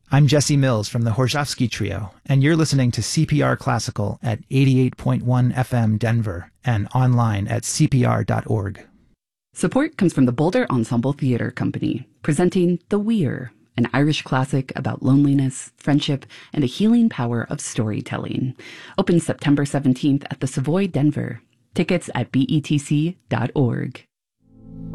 I'm Jesse Mills from the Horzhowski Trio, and you're listening to CPR Classical at 88.1 FM Denver and online at cpr.org. Support comes from the Boulder Ensemble Theatre Company, presenting The Weir, an Irish classic about loneliness, friendship, and the healing power of storytelling. Opens September 17th at the Savoy, Denver. Tickets at betc.org.